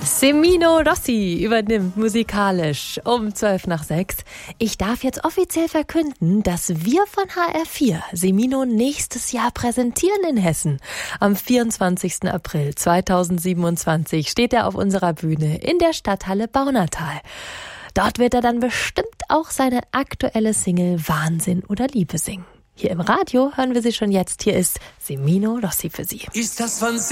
Semino Rossi übernimmt musikalisch um 5:12. Ich darf jetzt offiziell verkünden, dass wir von HR4 Semino nächstes Jahr präsentieren in Hessen. Am 24. April 2027 steht er auf unserer Bühne in der Stadthalle Baunatal. Dort wird er dann bestimmt auch seine aktuelle Single Wahnsinn oder Liebe singen. Hier im Radio hören wir sie schon jetzt. Hier ist Semino Rossi für Sie. Ist das